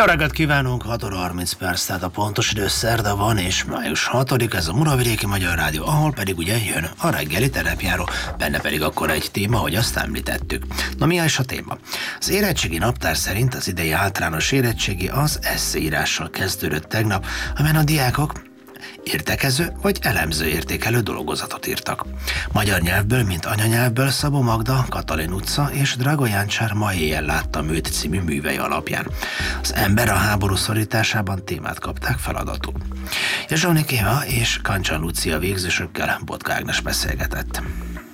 Jó reggelt kívánunk, 6 óra 30 perc, tehát a pontos idő szerda van, és május 6-dik, ez a Muravidéki Magyar Rádió, ahol pedig ugye jön a reggeli terepjáró, benne pedig akkor egy téma, hogy azt említettük. Na mi is a téma? Az érettségi naptár szerint az idei általános érettségi az eszéírással kezdődött tegnap, amelyen a diákok értekező vagy elemző értékelő dolgozatot írtak. Magyar nyelvből, mint anyanyelvből Szabó Magda, Katalin utca és Dragolyán Csár Ma éjjel láttam őt című művei alapján. Az ember a háború szorításában témát kapták feladatul. Zsónik Éva és Kancsán Lucia végzősökkel Botka Ágnes beszélgetett.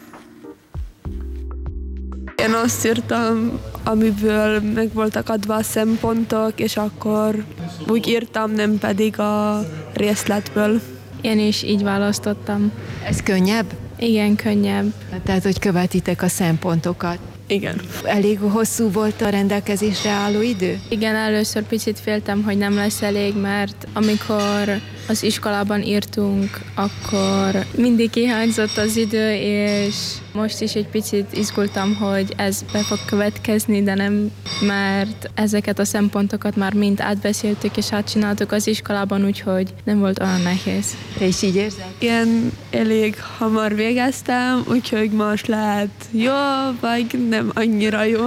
Én azt írtam, amiből meg voltak adva a szempontok, és akkor úgy írtam, nem pedig a részletből. Én is így választottam. Ez könnyebb? Igen, könnyebb. Tehát, hogy követitek a szempontokat. Igen. Elég hosszú volt a rendelkezésre álló idő? Igen, először picit féltem, hogy nem lesz elég, mert amikor az iskolában írtunk, akkor mindig hiányzott az idő, és most is egy picit izgultam, hogy ez be fog következni, de nem, mert ezeket a szempontokat már mind átbeszéltük és átcsináltuk az iskolában, úgyhogy nem volt olyan nehéz. Te is így érzed? Én elég hamar végeztem, úgyhogy most lehet jó, vagy nem annyira jó.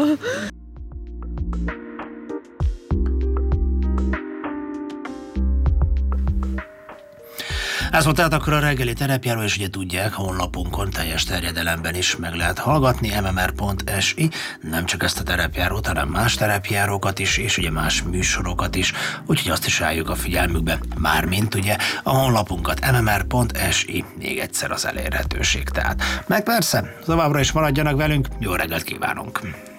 Ez volt tehát akkor a reggeli terepjáró, és ugye tudják, honlapunkon teljes terjedelemben is meg lehet hallgatni, mmr.si, nem csak ezt a terepjárót, hanem más terepjárókat is, és ugye más műsorokat is, úgyhogy azt is álljuk a figyelmükbe, mármint ugye a honlapunkat, mmr.si, még egyszer az elérhetőség tehát. Meg persze, továbbra is maradjanak velünk, jó reggelt kívánunk!